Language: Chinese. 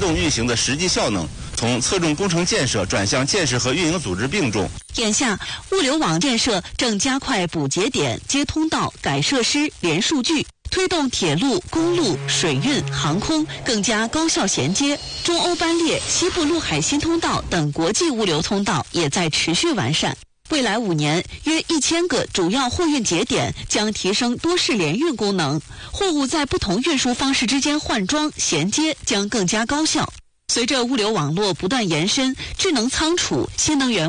动运行的实际效能，从侧重工程建设转向建设和运营组织并重。 眼下，物流网建设正加快补节点、接通道、改设施、连数据，推动铁路、公路、水运、航空更加高效衔接。中欧班列、西部陆海新通道等国际物流通道也在持续完善。未来5年，约1000个主要货运节点将提升多式联运功能，货物在不同运输方式之间换装衔接将更加高效。随着物流网络不断延伸，智能仓储、新能源